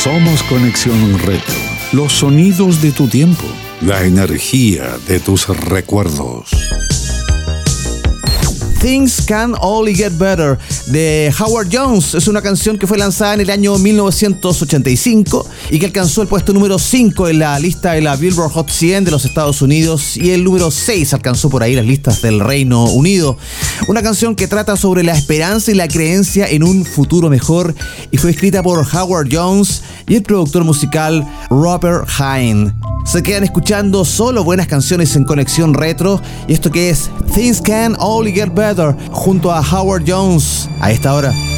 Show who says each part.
Speaker 1: Somos Conexión Retro. Los sonidos de tu tiempo. La energía de tus recuerdos.
Speaker 2: Things Can Only Get Better de Howard Jones. Es una canción que fue lanzada en el año 1985 y que alcanzó el puesto número 5 en la lista de la Billboard Hot 100 de los Estados Unidos y el número 6 alcanzó por ahí las listas del Reino Unido. Una canción que trata sobre la esperanza y la creencia en un futuro mejor y fue escrita por Howard Jones y el productor musical Robert Hine. Se quedan escuchando solo buenas canciones en Conexión Retro y esto que es Things Can Only Get Better junto a Howard Jones a esta hora.